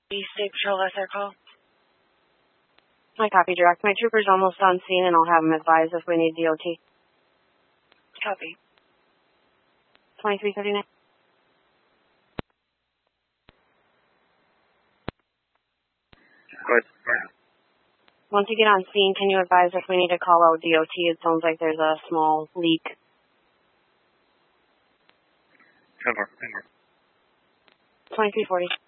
State Patrol SR call. I copy, direct. My trooper's almost on scene, and I'll have him advise if we need DOT. Copy. 2339. Good. Once you get on scene, can you advise if we need to call out DOT? It sounds like there's a small leak. 10-4. 2340.